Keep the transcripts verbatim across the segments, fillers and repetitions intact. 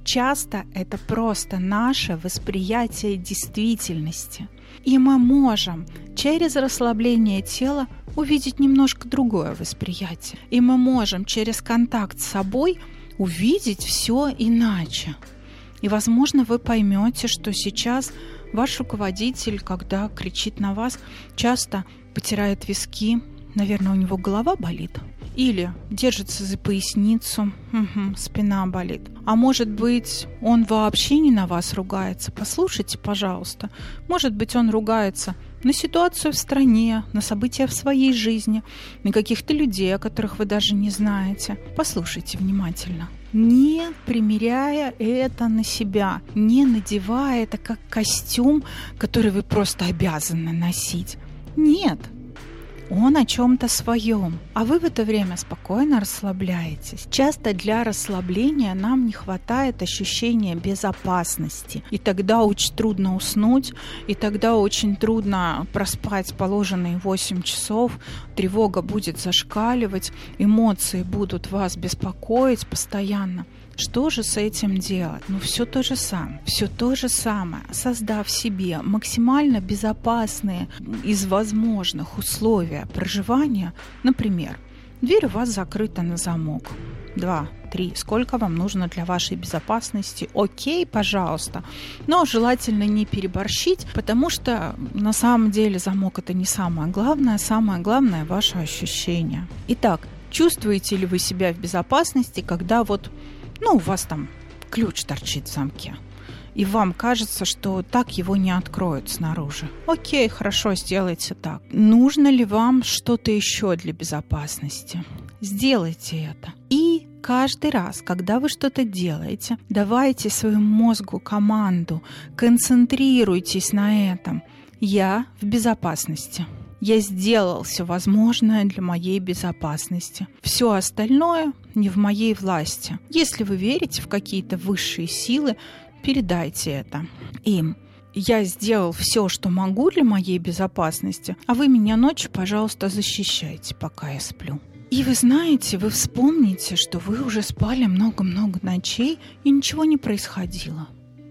часто это просто наше восприятие действительности. И мы можем через расслабление тела увидеть немножко другое восприятие. И мы можем через контакт с собой увидеть все иначе. И, возможно, вы поймете, что сейчас ваш руководитель, когда кричит на вас, часто потирает виски, наверное, у него голова болит, или держится за поясницу, угу, спина болит. А может быть, он вообще не на вас ругается. Послушайте, пожалуйста. Может быть, он ругается на ситуацию в стране, на события в своей жизни, на каких-то людей, о которых вы даже не знаете. Послушайте внимательно. Не примеряя это на себя, не надевая это как костюм, который вы просто обязаны носить. Нет. Он о чем-то своем, а вы в это время спокойно расслабляетесь. Часто для расслабления нам не хватает ощущения безопасности, и тогда очень трудно уснуть, и тогда очень трудно проспать положенные восемь часов, тревога будет зашкаливать, эмоции будут вас беспокоить постоянно. Что же с этим делать? Ну, все то же самое. Все то же самое. Создав себе максимально безопасные из возможных условия проживания, например, дверь у вас закрыта на замок. Два, три. Сколько вам нужно для вашей безопасности? Окей, пожалуйста. Но желательно не переборщить, потому что на самом деле замок – это не самое главное. Самое главное – ваше ощущение. Итак, чувствуете ли вы себя в безопасности, когда вот Ну, у вас там ключ торчит в замке, и вам кажется, что так его не откроют снаружи. Окей, хорошо, сделайте так. Нужно ли вам что-то еще для безопасности? Сделайте это. И каждый раз, когда вы что-то делаете, давайте своему мозгу команду, концентрируйтесь на этом. Я в безопасности. Я сделал все возможное для моей безопасности. Все остальное не в моей власти. Если вы верите в какие-то высшие силы, передайте это им. Я сделал все, что могу для моей безопасности, а вы меня ночью, пожалуйста, защищайте, пока я сплю. И вы знаете, вы вспомните, что вы уже спали много-много ночей, и ничего не происходило.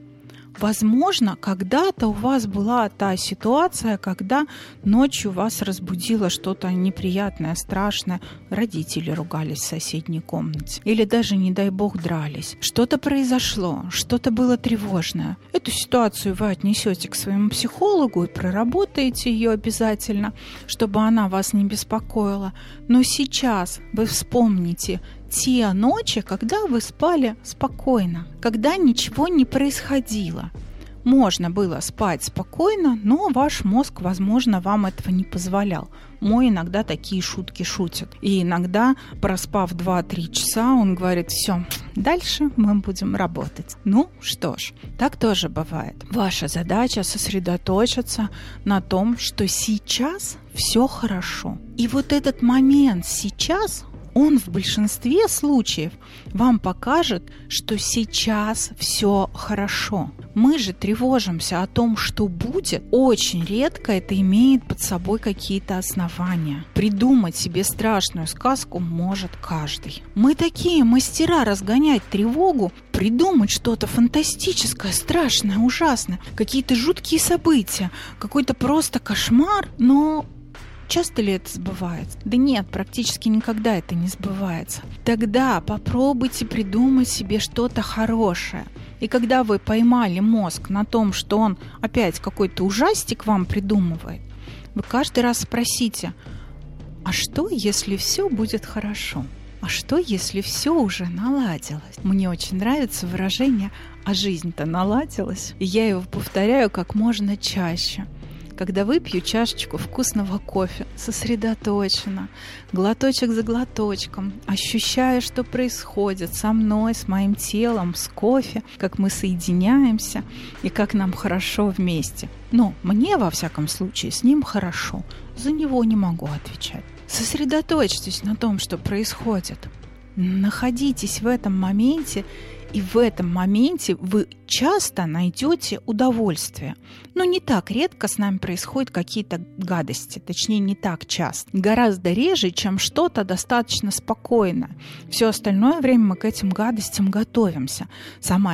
Возможно, когда-то у вас была та ситуация, когда ночью вас разбудило что-то неприятное, страшное. Родители ругались в соседней комнате. Или даже, не дай бог, дрались. Что-то произошло, что-то было тревожное. Эту ситуацию вы отнесете к своему психологу и проработаете ее обязательно, чтобы она вас не беспокоила. Но сейчас вы вспомните те ночи, когда вы спали спокойно, когда ничего не происходило. Можно было спать спокойно, но ваш мозг, возможно, вам этого не позволял. Мой иногда такие шутки шутит. И иногда, проспав два-три часа, он говорит: все, дальше мы будем работать. Ну что ж, так тоже бывает. Ваша задача сосредоточиться на том, что сейчас все хорошо. И вот этот момент сейчас, он в большинстве случаев вам покажет, что сейчас все хорошо. Мы же тревожимся о том, что будет. Очень редко это имеет под собой какие-то основания. Придумать себе страшную сказку может каждый. Мы такие мастера разгонять тревогу, придумать что-то фантастическое, страшное, ужасное, какие-то жуткие события, какой-то просто кошмар, но часто ли это сбывается? Да нет, практически никогда это не сбывается. Тогда попробуйте придумать себе что-то хорошее. И когда вы поймали мозг на том, что он опять какой-то ужастик вам придумывает, вы каждый раз спросите: а что, если все будет хорошо? А что, если все уже наладилось? Мне очень нравится выражение «а жизнь-то наладилась». И я его повторяю как можно чаще. Когда выпью чашечку вкусного кофе, сосредоточенно, глоточек за глоточком, ощущая, что происходит со мной, с моим телом, с кофе, как мы соединяемся и как нам хорошо вместе. Но мне, во всяком случае, с ним хорошо. За него не могу отвечать. Сосредоточьтесь на том, что происходит. Находитесь в этом моменте, и в этом моменте вы часто найдете удовольствие. Но не так редко с нами происходят какие-то гадости, точнее, не так часто. Гораздо реже, чем что-то достаточно спокойное. Все остальное время мы к этим гадостям готовимся. Сама